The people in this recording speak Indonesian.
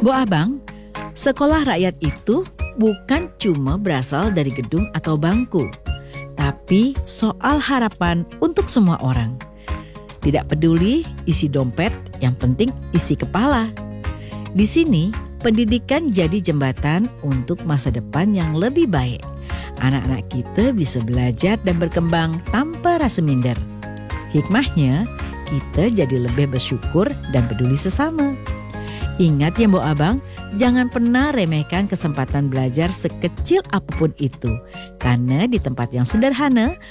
Bu Abang, sekolah rakyat itu bukan cuma berasal dari gedung atau bangku, tapi soal harapan untuk semua orang. Tidak peduli isi dompet, yang penting isi kepala. Di sini, pendidikan jadi jembatan untuk masa depan yang lebih baik. Anak-anak kita bisa belajar dan berkembang tanpa rasa minder. Hikmahnya, kita jadi lebih bersyukur dan peduli sesama. Ingat ya Bu Abang, jangan pernah remehkan kesempatan belajar sekecil apapun itu. Karena di tempat yang sederhana,